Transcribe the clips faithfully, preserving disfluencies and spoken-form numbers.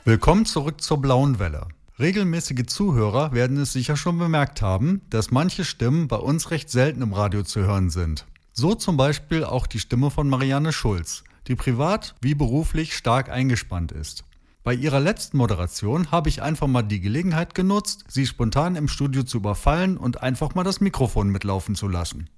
Willkommen zurück zur Blauen Welle. Regelmäßige Zuhörer werden es sicher schon bemerkt haben, dass manche Stimmen bei uns recht selten im Radio zu hören sind. So zum Beispiel auch die Stimme von Marianne Schulz, die privat wie beruflich stark eingespannt ist. Bei ihrer letzten Moderation habe ich einfach mal die Gelegenheit genutzt, sie spontan im Studio zu überfallen und einfach mal das Mikrofon mitlaufen zu lassen.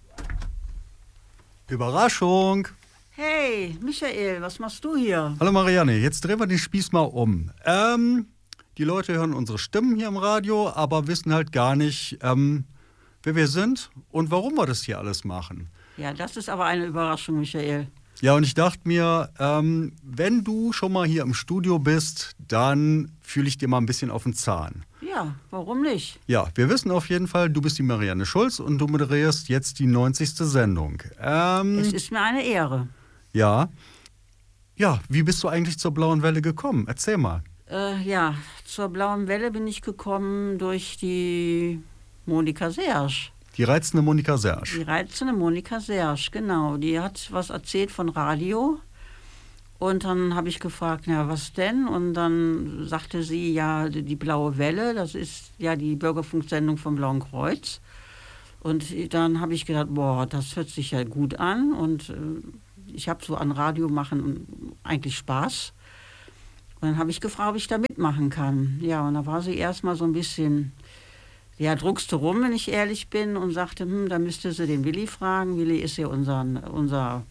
Überraschung! Hey, Michael, was machst du hier? Hallo Marianne, jetzt drehen wir den Spieß mal um. Ähm, die Leute hören unsere Stimmen hier im Radio, aber wissen halt gar nicht, ähm, wer wir sind und warum wir das hier alles machen. Ja, das ist aber eine Überraschung, Michael. Ja, und ich dachte mir, ähm, wenn du schon mal hier im Studio bist, dann fühle ich dir mal ein bisschen auf den Zahn. Ja, warum nicht? Ja, wir wissen auf jeden Fall, du bist die Marianne Schulz und du moderierst jetzt die neunzigste Sendung. Ähm, Es ist mir eine Ehre. Ja. Ja, wie bist du eigentlich zur Blauen Welle gekommen? Erzähl mal. Äh, ja, zur Blauen Welle bin ich gekommen durch die Monika Sersch. Die reizende Monika Sersch. Die reizende Monika Sersch, genau. Die hat was erzählt von Radio. Und dann habe ich gefragt, na, was denn? Und dann sagte sie, ja, die Blaue Welle, das ist ja die Bürgerfunksendung vom Blauen Kreuz. Und dann habe ich gedacht, boah, das hört sich ja gut an. Und äh, ich habe so an Radio machen eigentlich Spaß. Und dann habe ich gefragt, ob ich da mitmachen kann. Ja, und da war sie erstmal so ein bisschen, ja, druckste rum, wenn ich ehrlich bin, und sagte, hm, da müsste sie den Willi fragen. Willi ist ja unser, unser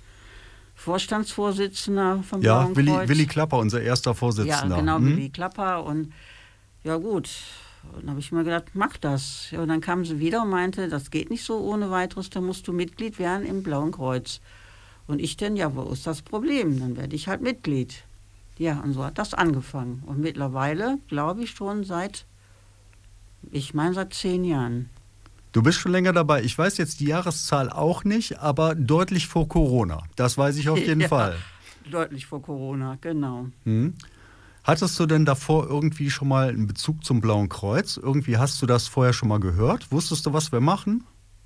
Vorstandsvorsitzender vom Ja, Blauen Willi, Kreuz. Willi Klapper, unser erster Vorsitzender. Ja, genau, hm? Willi Klapper. Und ja, gut. Und dann habe ich mir gedacht, mach das. Ja, und dann kam sie wieder und meinte, das geht nicht so ohne weiteres, da musst du Mitglied werden im Blauen Kreuz. Und ich denn, ja, wo ist das Problem? Dann werde ich halt Mitglied. Ja, und so hat das angefangen. Und mittlerweile, glaube ich, schon seit, ich meine, seit zehn Jahren. Du bist schon länger dabei. Ich weiß jetzt die Jahreszahl auch nicht, aber deutlich vor Corona. Das weiß ich auf jeden Ja, Fall. Deutlich vor Corona, genau. Hm. Hattest du denn davor irgendwie schon mal einen Bezug zum Blauen Kreuz? Irgendwie hast du das vorher schon mal gehört? Wusstest du, was wir machen?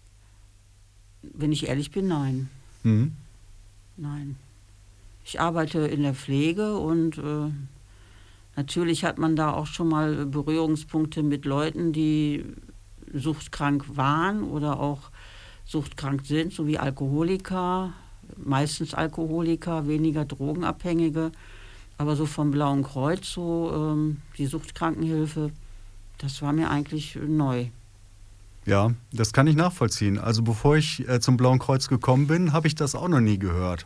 Wenn ich ehrlich bin, nein. Hm. Nein. Ich arbeite in der Pflege und äh, natürlich hat man da auch schon mal Berührungspunkte mit Leuten, die suchtkrank waren oder auch suchtkrank sind, so wie Alkoholiker, meistens Alkoholiker, weniger Drogenabhängige. Aber so vom Blauen Kreuz, so ähm, die Suchtkrankenhilfe, das war mir eigentlich neu. Ja, das kann ich nachvollziehen. Also bevor ich äh, zum Blauen Kreuz gekommen bin, habe ich das auch noch nie gehört.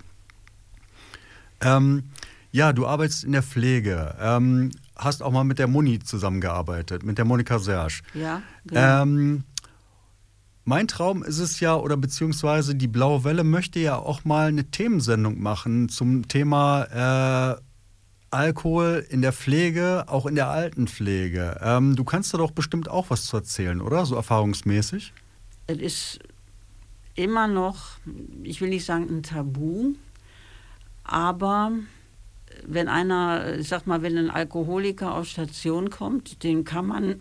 Ähm, ja, du arbeitest in der Pflege, ähm, hast auch mal mit der Moni zusammengearbeitet, mit der Monika Sersch. Ja, genau. Ähm, mein Traum ist es ja, oder beziehungsweise die Blaue Welle möchte ja auch mal eine Themensendung machen zum Thema äh, Alkohol in der Pflege, auch in der Altenpflege. Ähm, du kannst da doch bestimmt auch was zu erzählen, oder? So erfahrungsmäßig? Es ist immer noch, ich will nicht sagen ein Tabu, aber wenn einer, ich sag mal, wenn ein Alkoholiker auf Station kommt, dem kann man,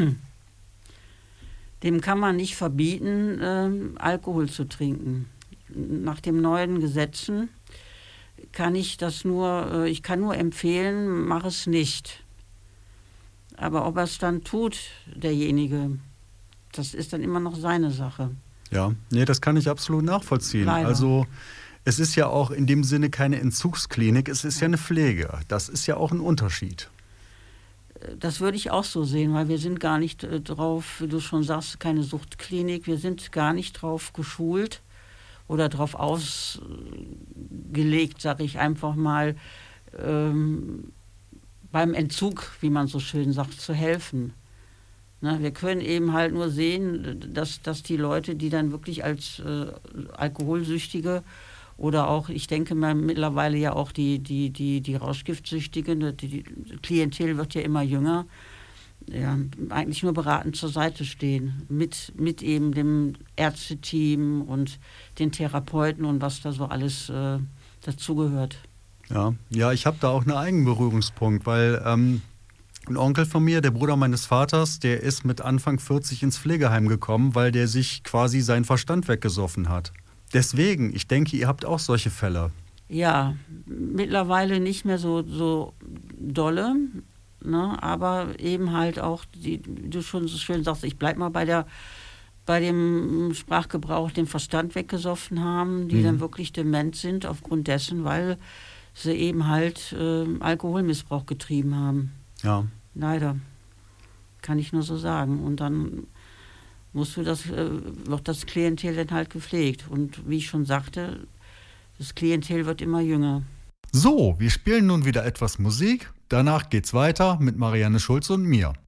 dem kann man nicht verbieten, äh, Alkohol zu trinken. Nach den neuen Gesetzen kann ich das nur, ich kann nur empfehlen, mach es nicht. Aber ob er es dann tut, derjenige, das ist dann immer noch seine Sache. Ja, nee, das kann ich absolut nachvollziehen. Leider. Also es ist ja auch in dem Sinne keine Entzugsklinik, es ist ja eine Pflege. Das ist ja auch ein Unterschied. Das würde ich auch so sehen, weil wir sind gar nicht äh, drauf, wie du schon sagst, keine Suchtklinik, wir sind gar nicht drauf geschult oder darauf ausgelegt, sage ich einfach mal, ähm, beim Entzug, wie man so schön sagt, zu helfen. Na, wir können eben halt nur sehen, dass, dass die Leute, die dann wirklich als äh, Alkoholsüchtige oder auch, ich denke mal mittlerweile ja auch die, die, die, die Rauschgiftsüchtigen, die, die Klientel wird ja immer jünger, ja, eigentlich nur beratend zur Seite stehen, mit, mit eben dem Ärzteteam und den Therapeuten und was da so alles äh, dazugehört. Ja, ja, ich habe da auch einen eigenen Berührungspunkt, weil ähm, ein Onkel von mir, der Bruder meines Vaters, der ist mit Anfang vierzig ins Pflegeheim gekommen, weil der sich quasi seinen Verstand weggesoffen hat. Deswegen, ich denke, ihr habt auch solche Fälle. Ja, mittlerweile nicht mehr so, so dolle, ne? Aber eben halt auch, die, wie du schon so schön sagst, ich bleib mal bei der bei dem Sprachgebrauch den Verstand weggesoffen haben, die mhm. dann wirklich dement sind aufgrund dessen, weil sie eben halt äh, Alkoholmissbrauch getrieben haben. Ja. Leider. Kann ich nur so sagen. Und dann musst du das, äh, wird das Klientel dann halt gepflegt. Und wie ich schon sagte, das Klientel wird immer jünger. So, wir spielen nun wieder etwas Musik. Danach geht's weiter mit Marianne Schulz und mir.